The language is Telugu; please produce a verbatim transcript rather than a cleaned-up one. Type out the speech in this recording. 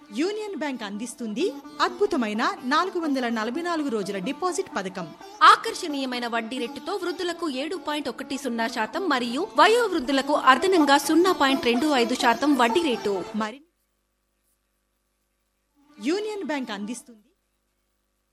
యూనియన్ బ్యాంక్ అందిస్తుంది అద్భుతమైన నాలుగు వందల నలభై నాలుగు రోజుల డిపాజిట్ పథకం. ఆకర్షణీయమైన వడ్డీ రేటుతో వృద్ధులకు ఏడు పాయింట్ ఒకటి సున్నా శాతం మరియు వయో వృద్ధులకు అదనంగా సున్నా పాయింట్ రెండు ఐదు శాతం వడ్డీ రేటు. మరి యూనియన్ బ్యాంక్ అందిస్తుంది